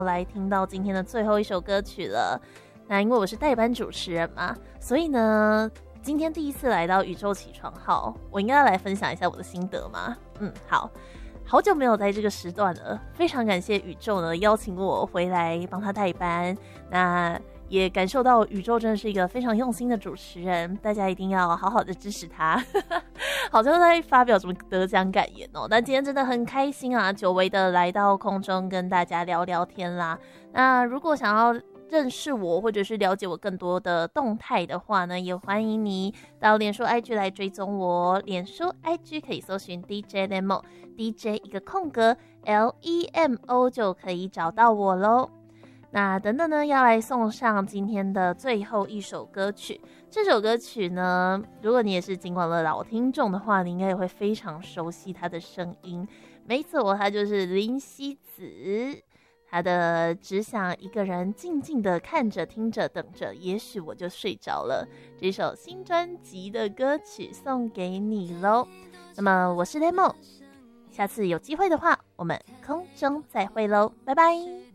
来听到今天的最后一首歌曲了。那因为我是代班主持人嘛，所以呢，今天第一次来到宇宙起床号，我应该来分享一下我的心得吗？好久没有在这个时段了，非常感谢宇宙呢邀请我回来帮他代班。那也感受到宇宙真的是一个非常用心的主持人，大家一定要好好的支持他。好像在发表什么得奖感言哦，但今天真的很开心啊，久违的来到空中跟大家聊聊天啦。那如果想要认识我或者是了解我更多的动态的话呢，也欢迎你到脸书 IG 来追踪我。脸书 IG 可以搜寻 DJ Lemo， DJ 一个空格 LEMO 就可以找到我咯。那等等呢，要来送上今天的最后一首歌曲。这首歌曲呢，如果你也是尽管的老听众的话，你应该也会非常熟悉他的声音。没错，他就是林夕子。他的只想一个人静静的看着听着等着，也许我就睡着了，这首新专辑的歌曲送给你咯。那么我是 Lemon， 下次有机会的话我们空中再会咯，拜拜。